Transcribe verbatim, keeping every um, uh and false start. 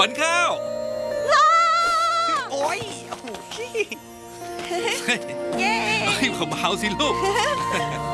วนข้าวโอ้ยโอ้โหเฮ้ยเบาๆสิลูก